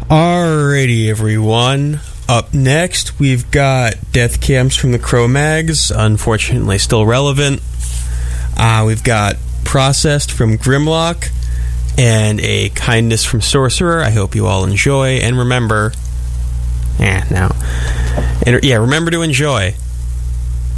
Alrighty, everyone. Up next, we've got Death Camps from the Cro-Mags, unfortunately still relevant. We've got Processed from Grimlock, and a Kindness from Sorcerer. I hope you all enjoy, and remember... remember to enjoy.